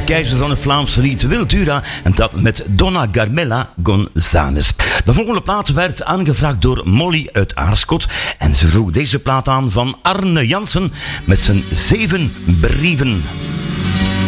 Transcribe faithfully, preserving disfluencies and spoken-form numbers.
keizers van het Vlaamse lied Wiltura en dat met Donna Carmela González. De volgende plaat werd aangevraagd door Molly uit Aarschot en ze vroeg deze plaat aan van Arne Jansen met zijn zeven brieven.